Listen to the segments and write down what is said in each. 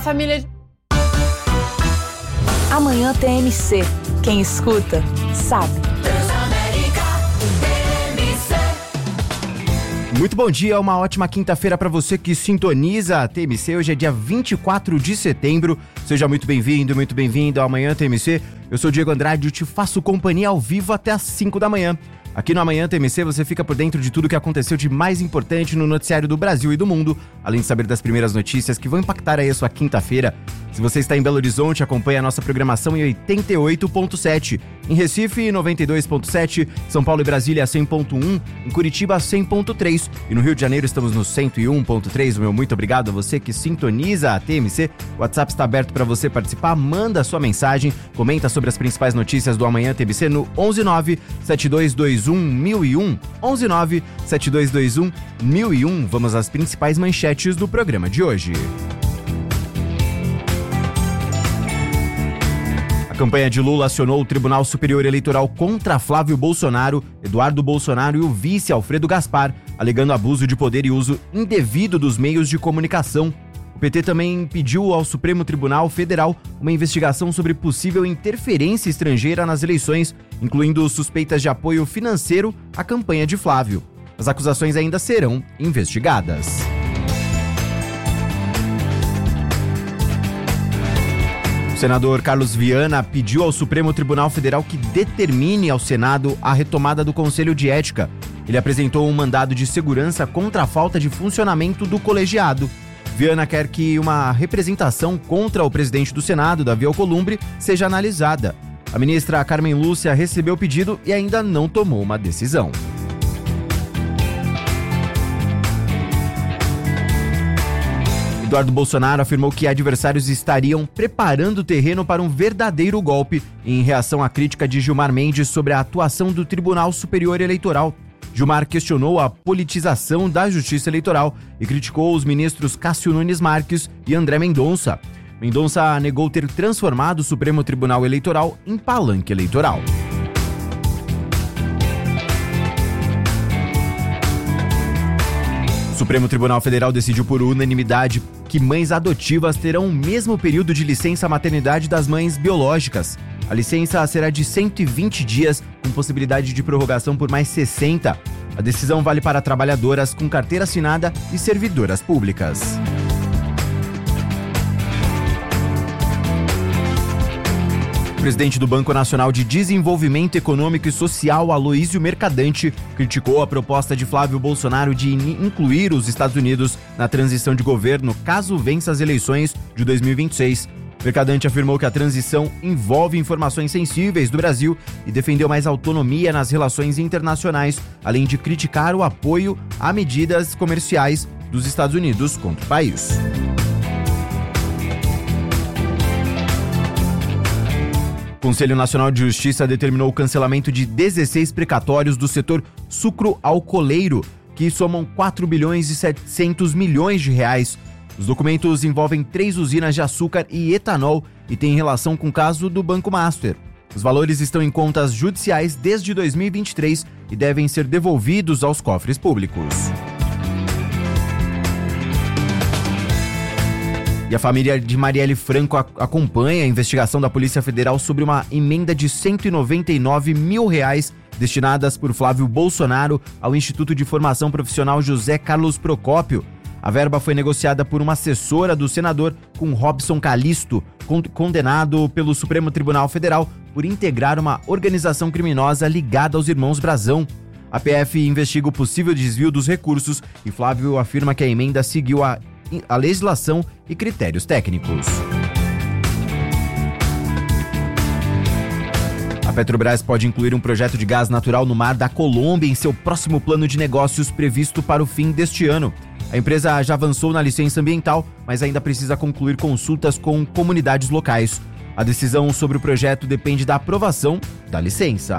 família... Amanhã TMC. Quem escuta, sabe. Muito bom dia, uma ótima quinta-feira para você que sintoniza a TMC. Hoje é dia 24 de setembro. Seja muito bem-vindo, muito bem-vindo ao Amanhã TMC. Eu sou o Diego Andrade e eu te faço companhia ao vivo até às 5 da manhã. Aqui no Amanhã TMC você fica por dentro de tudo que aconteceu de mais importante no noticiário do Brasil e do mundo, além de saber das primeiras notícias que vão impactar aí a sua quinta-feira. Se você está em Belo Horizonte, acompanhe a nossa programação em 88.7, em Recife 92.7, São Paulo e Brasília 100.1, em Curitiba 100.3 e no Rio de Janeiro estamos no 101.3. O meu muito obrigado a você que sintoniza a TMC. O WhatsApp está aberto para você participar, manda a sua mensagem, comenta sobre as principais notícias do Amanhã TMC no 119-7221-1001, 119-7221-1001. Vamos às principais manchetes do programa de hoje. A campanha de Lula acionou o Tribunal Superior Eleitoral contra Flávio Bolsonaro, Eduardo Bolsonaro e o vice Alfredo Gaspar, alegando abuso de poder e uso indevido dos meios de comunicação. O PT também pediu ao Supremo Tribunal Federal uma investigação sobre possível interferência estrangeira nas eleições, incluindo suspeitas de apoio financeiro à campanha de Flávio. As acusações ainda serão investigadas. O senador Carlos Viana pediu ao Supremo Tribunal Federal que determine ao Senado a retomada do Conselho de Ética. Ele apresentou um mandado de segurança contra a falta de funcionamento do colegiado. Viana quer que uma representação contra o presidente do Senado, Davi Alcolumbre, seja analisada. A ministra Carmen Lúcia recebeu o pedido e ainda não tomou uma decisão. Eduardo Bolsonaro afirmou que adversários estariam preparando o terreno para um verdadeiro golpe em reação à crítica de Gilmar Mendes sobre a atuação do Tribunal Superior Eleitoral. Gilmar questionou a politização da Justiça Eleitoral e criticou os ministros Cássio Nunes Marques e André Mendonça. Mendonça negou ter transformado o Supremo Tribunal Eleitoral em palanque eleitoral. O Supremo Tribunal Federal decidiu por unanimidade que mães adotivas terão o mesmo período de licença maternidade das mães biológicas. A licença será de 120 dias, com possibilidade de prorrogação por mais 60. A decisão vale para trabalhadoras com carteira assinada e servidoras públicas. O presidente do Banco Nacional de Desenvolvimento Econômico e Social, Aloísio Mercadante, criticou a proposta de Flávio Bolsonaro de incluir os Estados Unidos na transição de governo caso vença as eleições de 2026. Mercadante afirmou que a transição envolve informações sensíveis do Brasil e defendeu mais autonomia nas relações internacionais, além de criticar o apoio a medidas comerciais dos Estados Unidos contra o país. O Conselho Nacional de Justiça determinou o cancelamento de 16 precatórios do setor sucro-alcooleiro, que somam 4 bilhões e 700 milhões de reais. Os documentos envolvem 3 usinas de açúcar e etanol e têm relação com o caso do Banco Master. Os valores estão em contas judiciais desde 2023 e devem ser devolvidos aos cofres públicos. E a família de Marielle Franco acompanha a investigação da Polícia Federal sobre uma emenda de R$199 mil destinadas por Flávio Bolsonaro ao Instituto de Formação Profissional José Carlos Procópio. A verba foi negociada por uma assessora do senador com Robson Calisto, condenado pelo Supremo Tribunal Federal por integrar uma organização criminosa ligada aos irmãos Brazão. A PF investiga o possível desvio dos recursos e Flávio afirma que a emenda seguiu a legislação e critérios técnicos. A Petrobras pode incluir um projeto de gás natural no Mar da Colômbia em seu próximo plano de negócios previsto para o fim deste ano. A empresa já avançou na licença ambiental, mas ainda precisa concluir consultas com comunidades locais. A decisão sobre o projeto depende da aprovação da licença.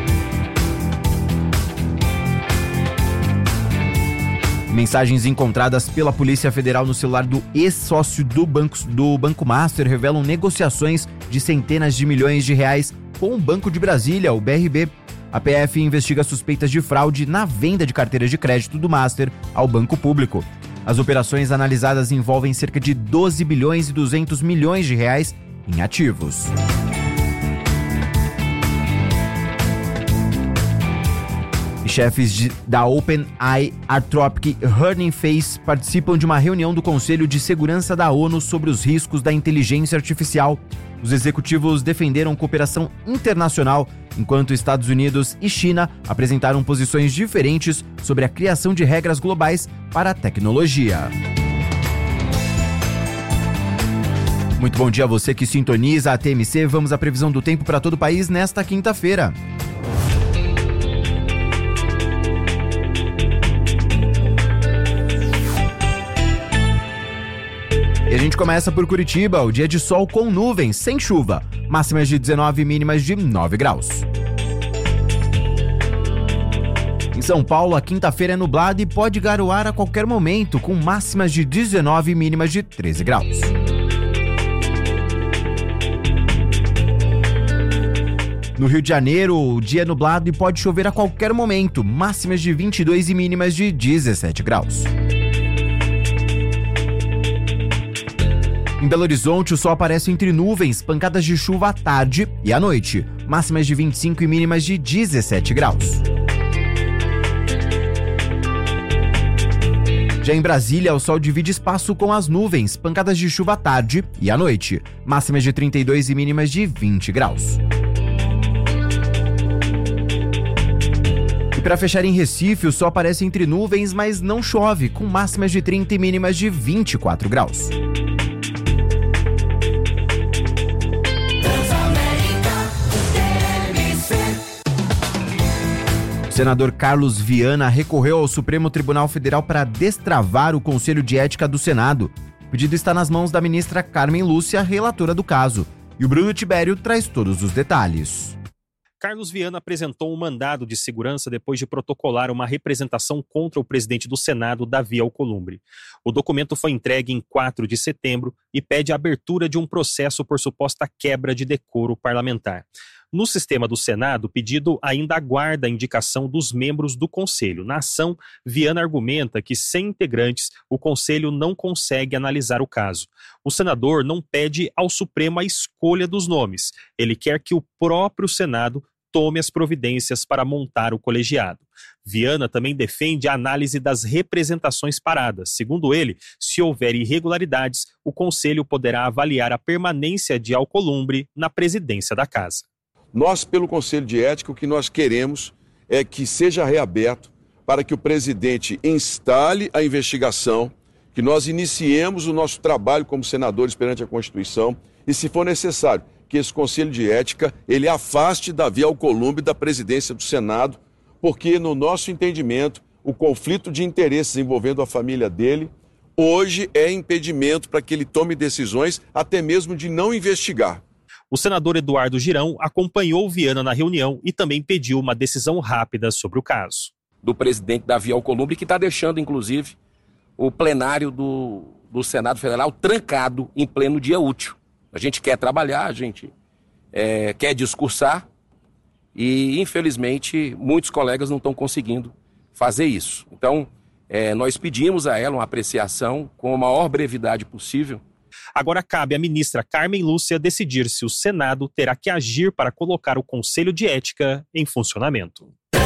Mensagens encontradas pela Polícia Federal no celular do ex-sócio do Banco Master revelam negociações de centenas de milhões de reais com o Banco de Brasília, o BRB. A PF investiga suspeitas de fraude na venda de carteiras de crédito do Master ao banco público. As operações analisadas envolvem cerca de 12 bilhões e 200 milhões de reais em ativos. Chefes da OpenAI, Anthropic e Hugging Face participam de uma reunião do Conselho de Segurança da ONU sobre os riscos da inteligência artificial. Os executivos defenderam cooperação internacional, enquanto Estados Unidos e China apresentaram posições diferentes sobre a criação de regras globais para a tecnologia. Muito bom dia a você que sintoniza a TMC. Vamos à previsão do tempo para todo o país nesta quinta-feira. E a gente começa por Curitiba, o dia de sol com nuvens, sem chuva. Máximas de 19 e mínimas de 9 graus. Em São Paulo, a quinta-feira é nublada e pode garoar a qualquer momento, com máximas de 19 e mínimas de 13 graus. No Rio de Janeiro, o dia é nublado e pode chover a qualquer momento, máximas de 22 e mínimas de 17 graus. Em Belo Horizonte, o sol aparece entre nuvens, pancadas de chuva à tarde e à noite, máximas de 25 e mínimas de 17 graus. Já em Brasília, o sol divide espaço com as nuvens, pancadas de chuva à tarde e à noite, máximas de 32 e mínimas de 20 graus. E para fechar em Recife, o sol aparece entre nuvens, mas não chove, com máximas de 30 e mínimas de 24 graus. O senador Carlos Viana recorreu ao Supremo Tribunal Federal para destravar o Conselho de Ética do Senado. O pedido está nas mãos da ministra Carmen Lúcia, relatora do caso. E o Bruno Tibério traz todos os detalhes. Carlos Viana apresentou um mandado de segurança depois de protocolar uma representação contra o presidente do Senado, Davi Alcolumbre. O documento foi entregue em 4 de setembro e pede a abertura de um processo por suposta quebra de decoro parlamentar. No sistema do Senado, o pedido ainda aguarda a indicação dos membros do Conselho. Na ação, Viana argumenta que, sem integrantes, o Conselho não consegue analisar o caso. O senador não pede ao Supremo a escolha dos nomes. Ele quer que o próprio Senado tome as providências para montar o colegiado. Viana também defende a análise das representações paradas. Segundo ele, se houver irregularidades, o Conselho poderá avaliar a permanência de Alcolumbre na presidência da Casa. Nós, pelo Conselho de Ética, o que nós queremos é que seja reaberto para que o presidente instale a investigação, que nós iniciemos o nosso trabalho como senadores perante a Constituição e, se for necessário, que esse Conselho de Ética ele afaste Davi Alcolumbre da presidência do Senado, porque, no nosso entendimento, o conflito de interesses envolvendo a família dele hoje é impedimento para que ele tome decisões, até mesmo de não investigar. O senador Eduardo Girão acompanhou Viana na reunião e também pediu uma decisão rápida sobre o caso. Do presidente Davi Alcolumbre, que está deixando, inclusive, o plenário do Senado Federal trancado em pleno dia útil. A gente quer trabalhar, a gente quer discursar e, infelizmente, muitos colegas não estão conseguindo fazer isso. Então, nós pedimos a ela uma apreciação com a maior brevidade possível. Agora cabe à ministra Carmen Lúcia decidir se o Senado terá que agir para colocar o Conselho de Ética em funcionamento.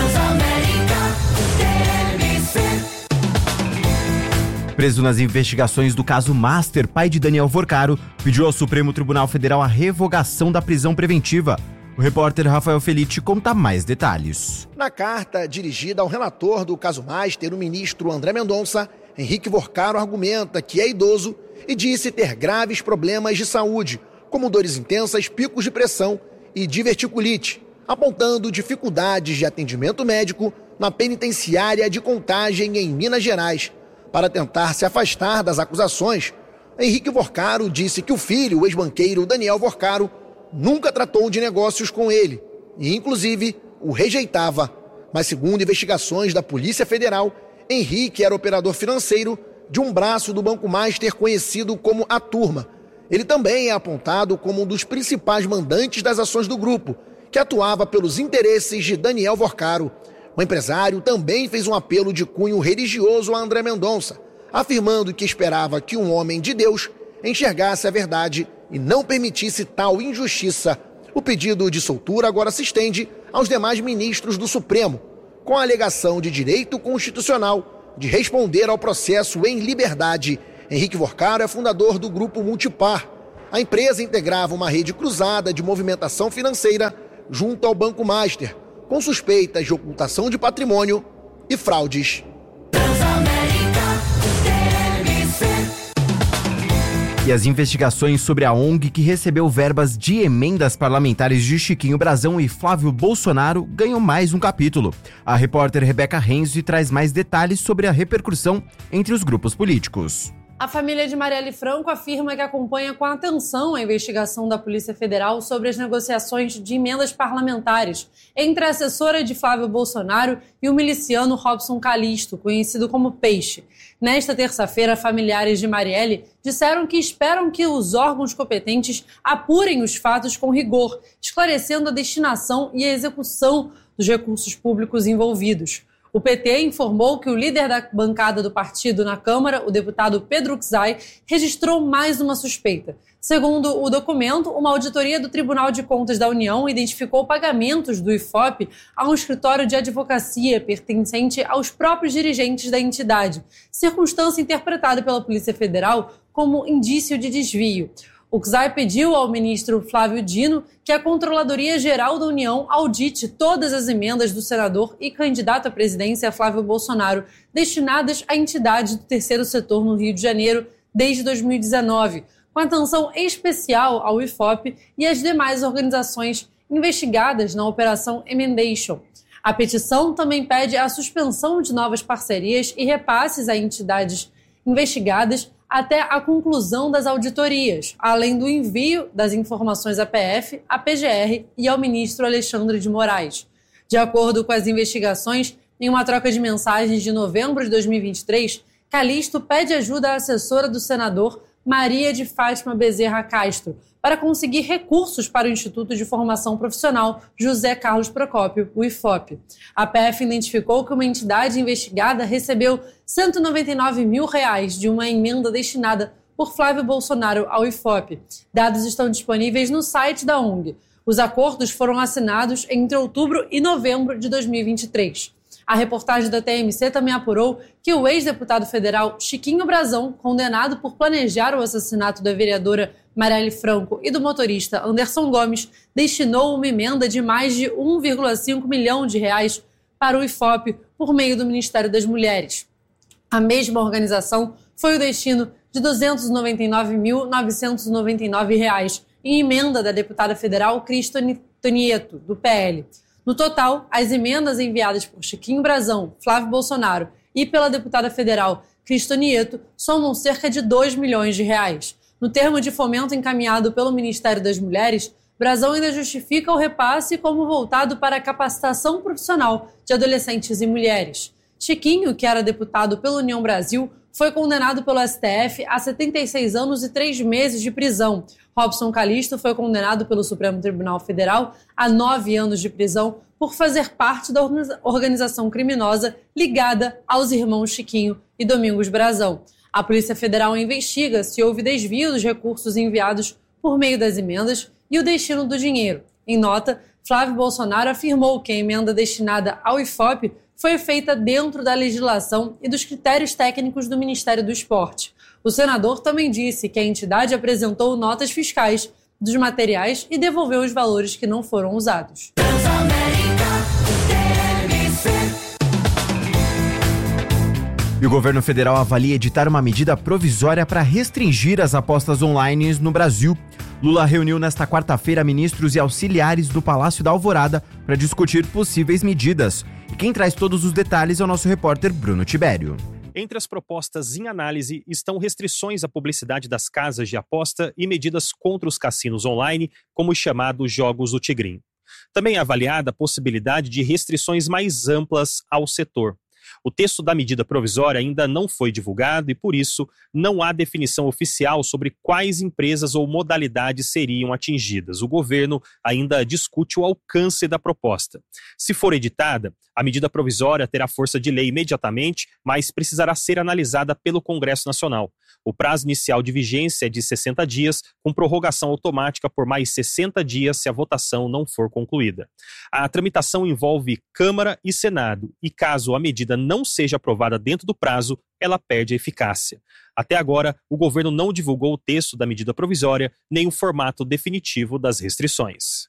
Preso nas investigações do caso Master, pai de Daniel Vorcaro pediu ao Supremo Tribunal Federal a revogação da prisão preventiva. O repórter Rafael Felitti conta mais detalhes. Na carta dirigida ao relator do caso Master, o ministro André Mendonça, Henrique Vorcaro argumenta que é idoso e disse ter graves problemas de saúde, como dores intensas, picos de pressão e diverticulite, apontando dificuldades de atendimento médico na penitenciária de Contagem, em Minas Gerais. Para tentar se afastar das acusações, Henrique Vorcaro disse que o filho, o ex-banqueiro Daniel Vorcaro, nunca tratou de negócios com ele e, inclusive, o rejeitava. Mas, segundo investigações da Polícia Federal, Henrique era operador financeiro de um braço do Banco Master conhecido como A Turma. Ele também é apontado como um dos principais mandantes das ações do grupo, que atuava pelos interesses de Daniel Vorcaro. O empresário também fez um apelo de cunho religioso a André Mendonça, afirmando que esperava que um homem de Deus enxergasse a verdade e não permitisse tal injustiça. O pedido de soltura agora se estende aos demais ministros do Supremo, com a alegação de direito constitucional de responder ao processo em liberdade. Henrique Vorcaro é fundador do Grupo Multipar. A empresa integrava uma rede cruzada de movimentação financeira junto ao Banco Master, com suspeitas de ocultação de patrimônio e fraudes. E as investigações sobre a ONG que recebeu verbas de emendas parlamentares de Chiquinho Brazão e Flávio Bolsonaro ganham mais um capítulo. A repórter Rebeca Renzi traz mais detalhes sobre a repercussão entre os grupos políticos. A família de Marielle Franco afirma que acompanha com atenção a investigação da Polícia Federal sobre as negociações de emendas parlamentares entre a assessora de Flávio Bolsonaro e o miliciano Robson Calixto, conhecido como Peixe. Nesta terça-feira, familiares de Marielle disseram que esperam que os órgãos competentes apurem os fatos com rigor, esclarecendo a destinação e a execução dos recursos públicos envolvidos. O PT informou que o líder da bancada do partido na Câmara, o deputado Pedro Czai, registrou mais uma suspeita. Segundo o documento, uma auditoria do Tribunal de Contas da União identificou pagamentos do IFOP a um escritório de advocacia pertencente aos próprios dirigentes da entidade, circunstância interpretada pela Polícia Federal como indício de desvio. O Czai pediu ao ministro Flávio Dino que a Controladoria Geral da União audite todas as emendas do senador e candidato à presidência Flávio Bolsonaro destinadas à entidade do terceiro setor no Rio de Janeiro desde 2019, com atenção especial ao IFOP e às demais organizações investigadas na Operação Emendation. A petição também pede a suspensão de novas parcerias e repasses a entidades investigadas até a conclusão das auditorias, além do envio das informações à PF, à PGR e ao ministro Alexandre de Moraes. De acordo com as investigações, em uma troca de mensagens de novembro de 2023, Calixto pede ajuda à assessora do senador Maria de Fátima Bezerra Castro para conseguir recursos para o Instituto de Formação Profissional José Carlos Procópio, o IFOP. A PF identificou que uma entidade investigada recebeu R$199 mil de uma emenda destinada por Flávio Bolsonaro ao IFOP. Dados estão disponíveis no site da ONG. Os acordos foram assinados entre outubro e novembro de 2023. A reportagem da TMC também apurou que o ex-deputado federal Chiquinho Brazão, condenado por planejar o assassinato da vereadora Marielle Franco e do motorista Anderson Gomes, destinou uma emenda de mais de R$1,5 milhão para o IFOP por meio do Ministério das Mulheres. A mesma organização foi o destino de R$ 299.999 em emenda da deputada federal Cristonieto, do PL. No total, as emendas enviadas por Chiquinho Brazão, Flávio Bolsonaro e pela deputada federal Cristonieto somam cerca de R$2 milhões. No termo de fomento encaminhado pelo Ministério das Mulheres, Brazão ainda justifica o repasse como voltado para a capacitação profissional de adolescentes e mulheres. Chiquinho, que era deputado pela União Brasil, foi condenado pelo STF a 76 anos e 3 meses de prisão. Robson Calixto foi condenado pelo Supremo Tribunal Federal a 9 anos de prisão por fazer parte da organização criminosa ligada aos irmãos Chiquinho e Domingos Brazão. A Polícia Federal investiga se houve desvio dos recursos enviados por meio das emendas e o destino do dinheiro. Em nota, Flávio Bolsonaro afirmou que a emenda destinada ao IFOP foi feita dentro da legislação e dos critérios técnicos do Ministério do Esporte. O senador também disse que a entidade apresentou notas fiscais dos materiais e devolveu os valores que não foram usados. E o governo federal avalia editar uma medida provisória para restringir as apostas online no Brasil. Lula reuniu nesta quarta-feira ministros e auxiliares do Palácio da Alvorada para discutir possíveis medidas. E quem traz todos os detalhes é o nosso repórter Bruno Tibério. Entre as propostas em análise estão restrições à publicidade das casas de aposta e medidas contra os cassinos online, como os chamados Jogos do Tigrinho. Também é avaliada a possibilidade de restrições mais amplas ao setor. O texto da medida provisória ainda não foi divulgado e, por isso, não há definição oficial sobre quais empresas ou modalidades seriam atingidas. O governo ainda discute o alcance da proposta. Se for editada, a medida provisória terá força de lei imediatamente, mas precisará ser analisada pelo Congresso Nacional. O prazo inicial de vigência é de 60 dias, com prorrogação automática por mais 60 dias se a votação não for concluída. A tramitação envolve Câmara e Senado e, caso a medida não seja aprovada dentro do prazo, ela perde a eficácia. Até agora, o governo não divulgou o texto da medida provisória nem o formato definitivo das restrições.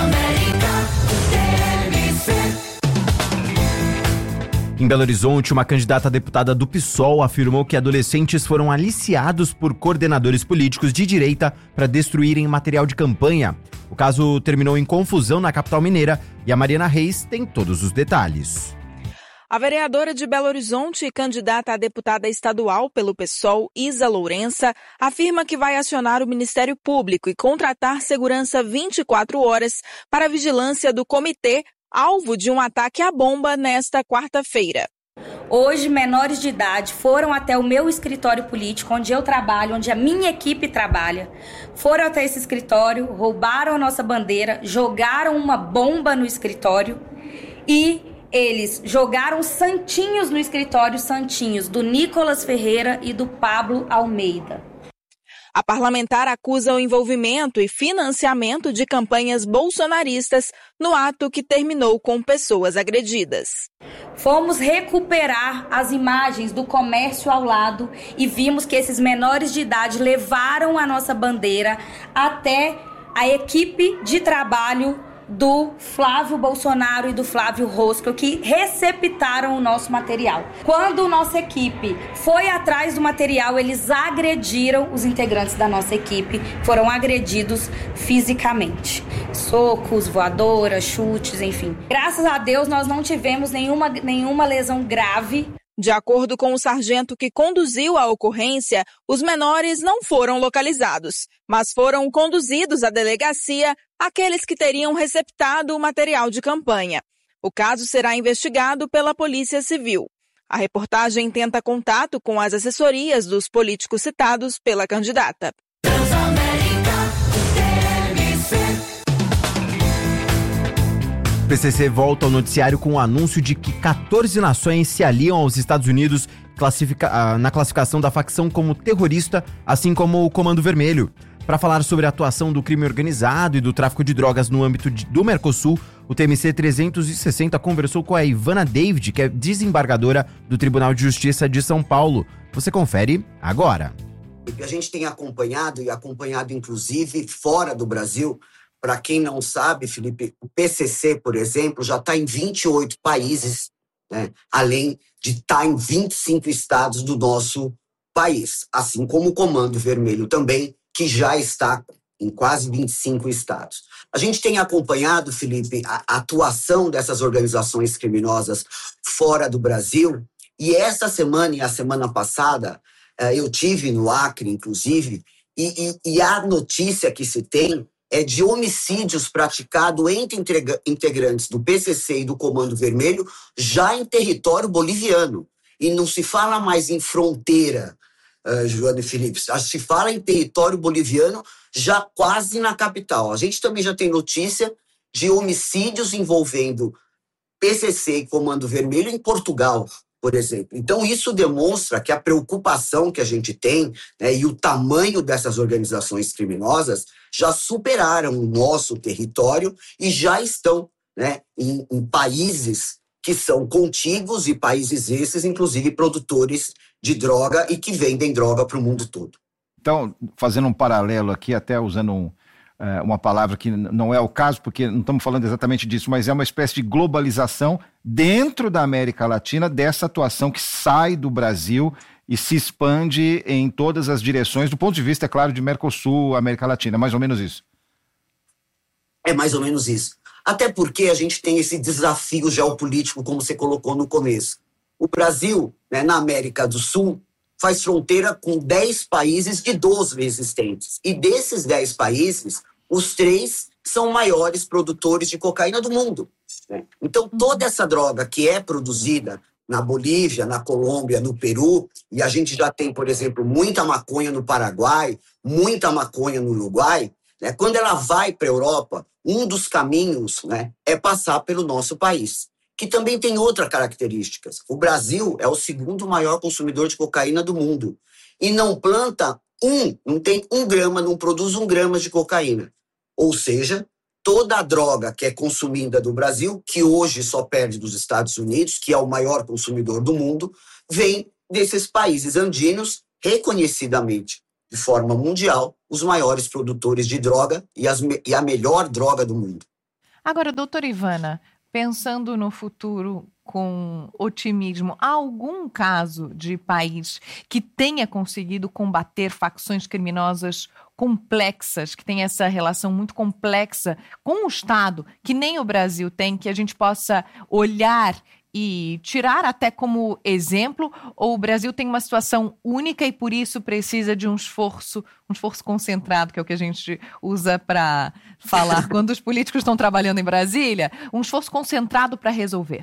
Em Belo Horizonte, uma candidata a deputada do PSOL afirmou que adolescentes foram aliciados por coordenadores políticos de direita para destruírem material de campanha. O caso terminou em confusão na capital mineira e a Mariana Reis tem todos os detalhes. A vereadora de Belo Horizonte e candidata a deputada estadual pelo PSOL, Isa Lourença, afirma que vai acionar o Ministério Público e contratar segurança 24 horas para a vigilância do comitê alvo de um ataque à bomba nesta quarta-feira. Hoje, menores de idade foram até o meu escritório político, onde eu trabalho, onde a minha equipe trabalha. Foram até esse escritório, roubaram a nossa bandeira, jogaram uma bomba no escritório e eles jogaram santinhos no escritório, santinhos do Nicolas Ferreira e do Pablo Almeida. A parlamentar acusa o envolvimento e financiamento de campanhas bolsonaristas no ato que terminou com pessoas agredidas. Fomos recuperar as imagens do comércio ao lado e vimos que esses menores de idade levaram a nossa bandeira até a equipe de trabalho do Flávio Bolsonaro e do Flávio Rosco, que receptaram o nosso material. Quando nossa equipe foi atrás do material, eles agrediram os integrantes da nossa equipe, foram agredidos fisicamente. Socos, voadoras, chutes, enfim. Graças a Deus, nós não tivemos nenhuma lesão grave. De acordo com o sargento que conduziu a ocorrência, os menores não foram localizados, mas foram conduzidos à delegacia aqueles que teriam receptado o material de campanha. O caso será investigado pela Polícia Civil. A reportagem tenta contato com as assessorias dos políticos citados pela candidata. O PCC volta ao noticiário com o anúncio de que 14 nações se aliam aos Estados Unidos na classificação da facção como terrorista, assim como o Comando Vermelho. Para falar sobre a atuação do crime organizado e do tráfico de drogas no âmbito do Mercosul, o TMC 360 conversou com a Ivana David, que é desembargadora do Tribunal de Justiça de São Paulo. Você confere agora. A gente tem acompanhado inclusive fora do Brasil. Para quem não sabe, Felipe, o PCC, por exemplo, já está em 28 países, né, além de estar em 25 estados do nosso país, assim como o Comando Vermelho também, que já está em quase 25 estados. A gente tem acompanhado, Felipe, a atuação dessas organizações criminosas fora do Brasil, e essa semana e a semana passada, eu tive no Acre, inclusive, e a notícia que se tem é de homicídios praticados entre integrantes do PCC e do Comando Vermelho já em território boliviano. E não se fala mais em fronteira, Joana e Felipe, se fala em território boliviano já quase na capital. A gente também já tem notícia de homicídios envolvendo PCC e Comando Vermelho em Portugal, por exemplo. Então isso demonstra que a preocupação que a gente tem, né, e o tamanho dessas organizações criminosas já superaram o nosso território e já estão, né, em países que são contíguos e países esses, inclusive, produtores de droga e que vendem droga para o mundo todo. Então, fazendo um paralelo aqui, até usando uma palavra que não é o caso, porque não estamos falando exatamente disso, mas é uma espécie de globalização dentro da América Latina dessa atuação que sai do Brasil e se expande em todas as direções, do ponto de vista, é claro, de Mercosul, América Latina. É mais ou menos isso? É mais ou menos isso. Até porque a gente tem esse desafio geopolítico, como você colocou no começo. O Brasil, né, na América do Sul, faz fronteira com 10 países de 12 existentes. E desses 10 países, os 3 são maiores produtores de cocaína do mundo, né? Então, toda essa droga que é produzida na Bolívia, na Colômbia, no Peru, e a gente já tem, por exemplo, muita maconha no Paraguai, muita maconha no Uruguai, né? Quando ela vai para a Europa, um dos caminhos, né, é passar pelo nosso país, que também tem outras características. O Brasil é o segundo maior consumidor de cocaína do mundo e não planta não tem 1 grama, não produz 1 grama de cocaína. Ou seja, toda a droga que é consumida do Brasil, que hoje só perde dos Estados Unidos, que é o maior consumidor do mundo, vem desses países andinos, reconhecidamente, de forma mundial, os maiores produtores de droga e a melhor droga do mundo. Agora, doutora Ivana, pensando no futuro com otimismo, há algum caso de país que tenha conseguido combater facções criminosas complexas, que tem essa relação muito complexa com o Estado, que nem o Brasil tem, que a gente possa olhar e tirar até como exemplo, ou o Brasil tem uma situação única e por isso precisa de um esforço concentrado, que é o que a gente usa para falar quando os políticos estão trabalhando em Brasília, um esforço concentrado para resolver?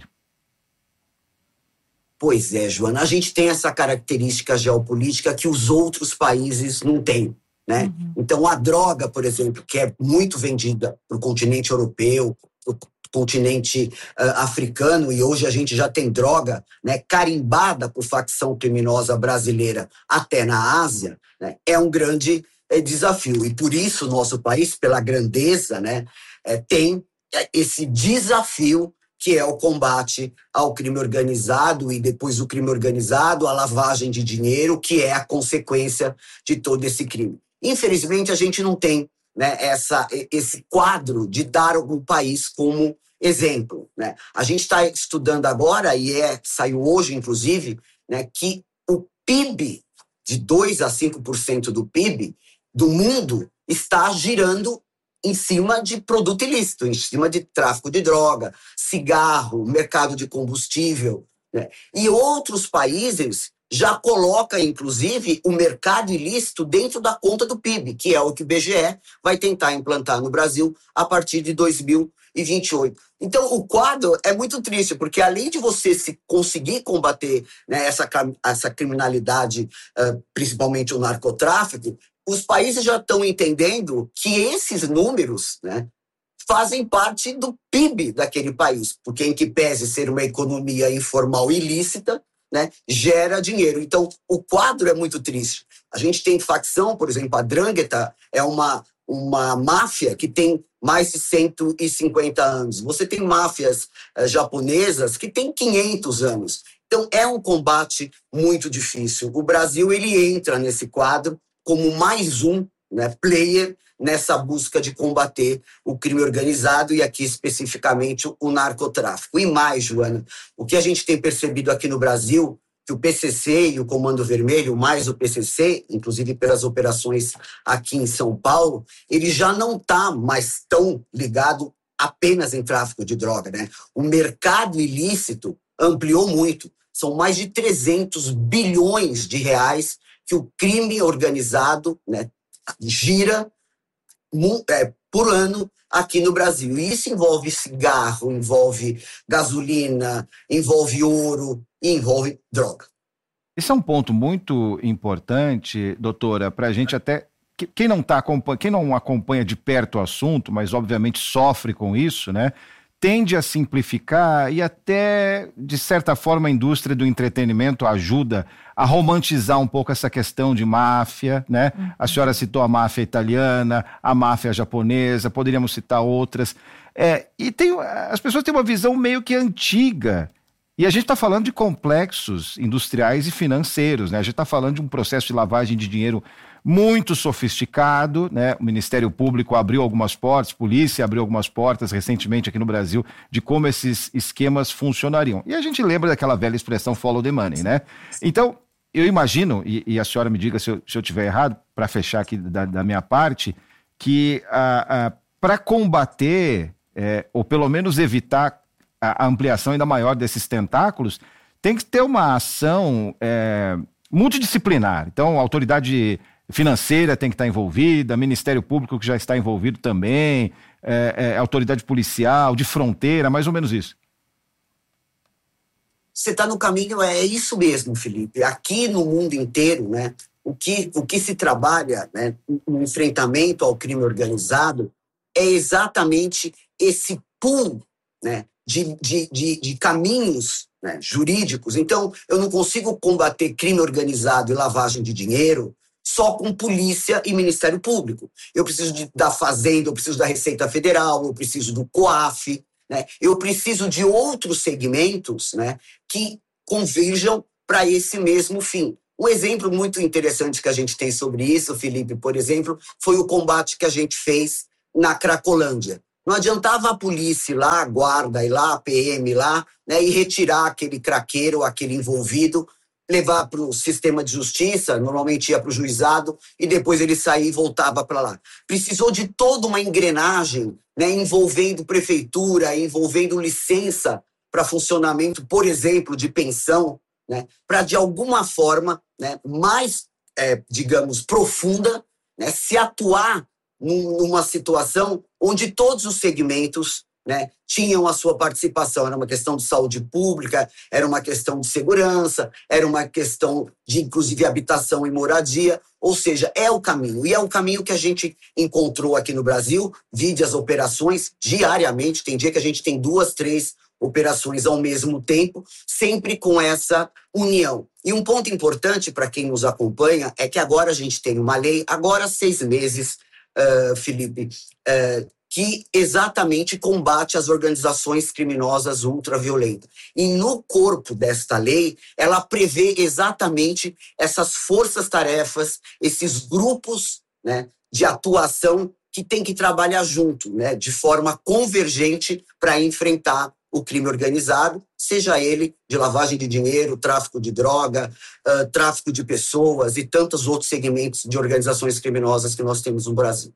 Pois é, Joana, a gente tem essa característica geopolítica que os outros países não têm, né? Uhum. Então, a droga, por exemplo, que é muito vendida para o continente europeu, para o continente africano, e hoje a gente já tem droga, né, carimbada por facção criminosa brasileira até na Ásia, né, é um grande desafio. E por isso o nosso país, pela grandeza, né, tem esse desafio que é o combate ao crime organizado e depois o crime organizado, a lavagem de dinheiro, que é a consequência de todo esse crime. Infelizmente, a gente não tem, né, esse quadro de dar algum país como exemplo, né? A gente está estudando agora, e saiu hoje, inclusive, né, que o PIB, de 2% a 5% do PIB do mundo, está girando em cima de produto ilícito, em cima de tráfico de droga, cigarro, mercado de combustível, né? E outros países já colocam, inclusive, o mercado ilícito dentro da conta do PIB, que é o que o IBGE vai tentar implantar no Brasil a partir de 2028. Então, o quadro é muito triste, porque além de você conseguir combater, né, essa criminalidade, principalmente o narcotráfico, os países já estão entendendo que esses números, né, fazem parte do PIB daquele país, porque em que pese ser uma economia informal ilícita, né, gera dinheiro. Então, o quadro é muito triste. A gente tem facção, por exemplo, a Drangheta é uma máfia que tem mais de 150 anos. Você tem máfias japonesas que têm 500 anos. Então, é um combate muito difícil. O Brasil, ele entra nesse quadro como mais um, né, player nessa busca de combater o crime organizado e aqui especificamente o narcotráfico. E mais, Joana, o que a gente tem percebido aqui no Brasil, que o PCC e o Comando Vermelho, mais o PCC, inclusive pelas operações aqui em São Paulo, ele já não está mais tão ligado apenas em tráfico de droga, né? O mercado ilícito ampliou muito. São mais de 300 bilhões de reais que o crime organizado, né, gira por ano aqui no Brasil. E isso envolve cigarro, envolve gasolina, envolve ouro e envolve droga. Esse é um ponto muito importante, doutora, para a gente até... Quem não acompanha de perto o assunto, mas obviamente sofre com isso, né, tende a simplificar e até, de certa forma, a indústria do entretenimento ajuda a romantizar um pouco essa questão de máfia, né? Uhum. A senhora citou a máfia italiana, a máfia japonesa, poderíamos citar outras. As pessoas têm uma visão meio que antiga. E a gente está falando de complexos industriais e financeiros, né? A gente está falando de um processo de lavagem de dinheiro muito sofisticado, né? O Ministério Público abriu algumas portas, polícia abriu algumas portas recentemente aqui no Brasil de como esses esquemas funcionariam. E a gente lembra daquela velha expressão follow the money, né? Então, eu imagino, e a senhora me diga se eu estiver errado, para fechar aqui da minha parte, que para combater, ou pelo menos evitar a ampliação ainda maior desses tentáculos, tem que ter uma ação multidisciplinar. Então, a autoridade financeira tem que estar envolvida, Ministério Público que já está envolvido também, autoridade policial, de fronteira, mais ou menos isso. você está no caminho, é isso mesmo, Felipe. Aqui no mundo inteiro, né, o que se trabalha, né, no enfrentamento ao crime organizado é exatamente esse pool, né, de caminhos, né, jurídicos. Então, eu não consigo combater crime organizado e lavagem de dinheiro só com polícia e Ministério Público. Eu preciso da Fazenda, eu preciso da Receita Federal, eu preciso do COAF, né? Eu preciso de outros segmentos, né, que converjam para esse mesmo fim. Um exemplo muito interessante que a gente tem sobre isso, Felipe, por exemplo, foi o combate que a gente fez na Cracolândia. Não adiantava a polícia ir lá, a guarda ir lá, a PM ir lá, né, e retirar aquele craqueiro, aquele envolvido, levar para o sistema de justiça, normalmente ia para o juizado, e depois ele saía e voltava para lá. Precisou de toda uma engrenagem, né, envolvendo prefeitura, envolvendo licença para funcionamento, por exemplo, de pensão, né, para de alguma forma, né, mais, digamos, profunda, né, se atuar numa situação onde todos os segmentos, né, tinham a sua participação. Era uma questão de saúde pública, era uma questão de segurança, era uma questão de, inclusive, habitação e moradia. Ou seja, é o caminho. E é o caminho que a gente encontrou aqui no Brasil, vide as operações diariamente. Tem dia que a gente tem 2, 3 operações ao mesmo tempo, sempre com essa união. E um ponto importante para quem nos acompanha é que agora a gente tem uma lei, agora há 6 meses, Felipe, que exatamente combate as organizações criminosas ultraviolentas. E no corpo desta lei, ela prevê exatamente essas forças-tarefas, esses grupos, né, de atuação que tem que trabalhar junto, né, de forma convergente para enfrentar o crime organizado, seja ele de lavagem de dinheiro, tráfico de droga, tráfico de pessoas e tantos outros segmentos de organizações criminosas que nós temos no Brasil.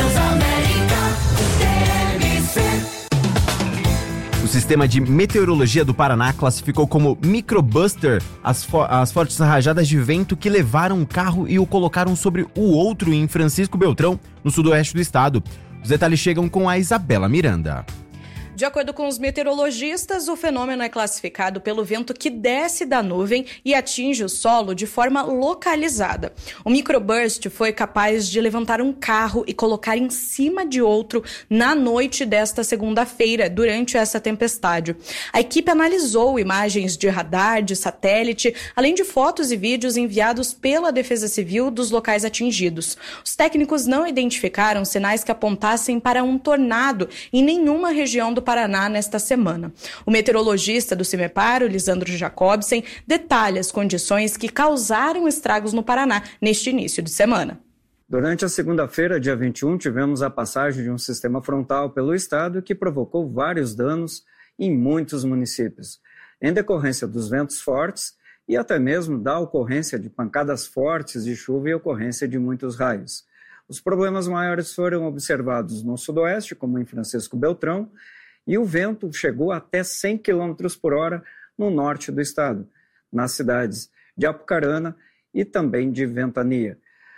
O Sistema de Meteorologia do Paraná classificou como microbuster as fortes rajadas de vento que levaram um carro e o colocaram sobre o outro em Francisco Beltrão, no sudoeste do estado. Os detalhes chegam com a Isabela Miranda. De acordo com os meteorologistas, o fenômeno é classificado pelo vento que desce da nuvem e atinge o solo de forma localizada. O microburst foi capaz de levantar um carro e colocar em cima de outro na noite desta segunda-feira, durante essa tempestade. A equipe analisou imagens de radar, de satélite, além de fotos e vídeos enviados pela Defesa Civil dos locais atingidos. Os técnicos não identificaram sinais que apontassem para um tornado em nenhuma região do Paraná nesta semana. O meteorologista do CIMEPAR, o Lisandro Jacobsen, detalha as condições que causaram estragos no Paraná neste início de semana. Durante a segunda-feira, dia 21, tivemos a passagem de um sistema frontal pelo estado que provocou vários danos em muitos municípios, em decorrência dos ventos fortes e até mesmo da ocorrência de pancadas fortes de chuva e ocorrência de muitos raios. Os problemas maiores foram observados no sudoeste, como em Francisco Beltrão, e o vento chegou até 100 km por hora no norte do estado, nas cidades de Apucarana e também de Ventania.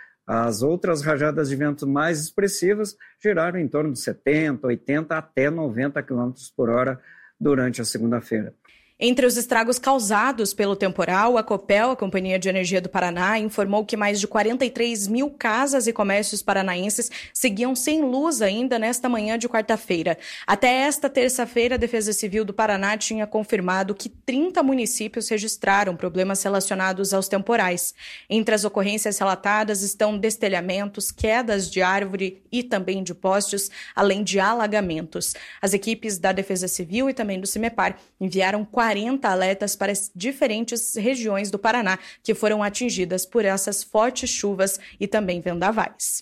As outras rajadas de vento mais expressivas geraram em torno de 70, 80 até 90 km por hora durante a segunda-feira. Entre os estragos causados pelo temporal, a Copel, a Companhia de Energia do Paraná, informou que mais de 43 mil casas e comércios paranaenses seguiam sem luz ainda nesta manhã de quarta-feira. Até esta terça-feira, a Defesa Civil do Paraná tinha confirmado que 30 municípios registraram problemas relacionados aos temporais. Entre as ocorrências relatadas estão destelhamentos, quedas de árvore e também de postes, além de alagamentos. As equipes da Defesa Civil e também do CIMEPAR enviaram 40 alertas para as diferentes regiões do Paraná que foram atingidas por essas fortes chuvas e também vendavais.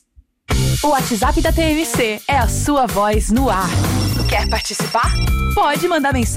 O WhatsApp da TMC é a sua voz no ar. Quer participar? Pode mandar mensagem